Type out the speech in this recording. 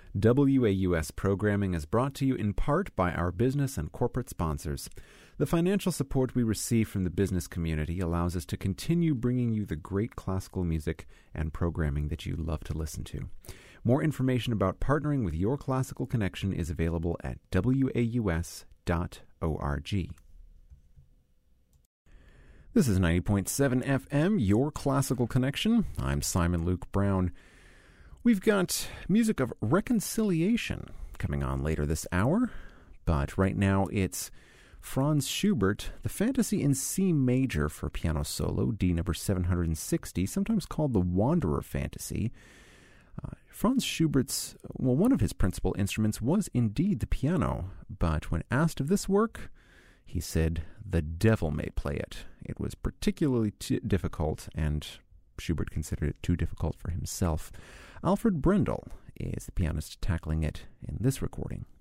WAUS programming is brought to you in part by our business and corporate sponsors. The financial support we receive from the business community allows us to continue bringing you the great classical music and programming that you love to listen to. More information about partnering with Your Classical Connection is available at waus.org. This is 90.7 FM, Your Classical Connection. I'm Simon Luke Brown. We've got music of reconciliation coming on later this hour, but right now it's Franz Schubert, the Fantasy in C major for piano solo, D number 760, sometimes called the Wanderer Fantasy. Franz Schubert's, one of his principal instruments was indeed the piano, but when asked of this work, he said, "The devil may play it." It was particularly difficult, and Schubert considered it too difficult for himself. Alfred Brendel is the pianist tackling it in this recording.